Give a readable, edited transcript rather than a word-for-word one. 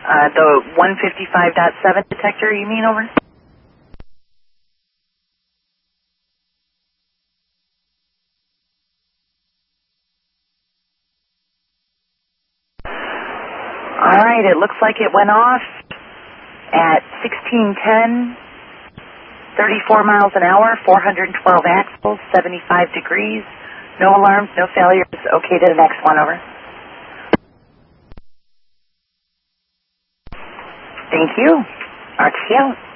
The 155.7 detector, you mean, over? All right, it looks like it went off at 1610, 34 miles an hour, 412 axles, 75 degrees. No alarms, no failures. Okay to the next one, over. Thank you. RTL.